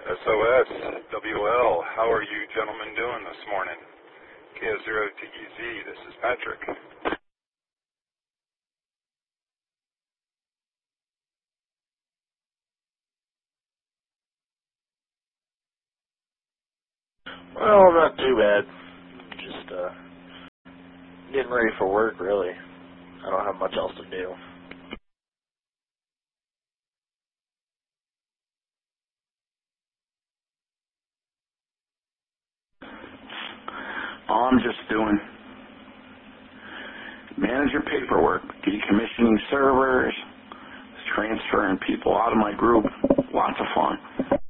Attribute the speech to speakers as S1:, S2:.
S1: SOS, WL, how are you gentlemen doing this morning? KO0TEZ, this is Patrick.
S2: Well, not too bad. Just getting ready for work, really. I don't have much else to do.
S3: All I'm just doing, manager paperwork, decommissioning servers, transferring people out of my group, lots of fun.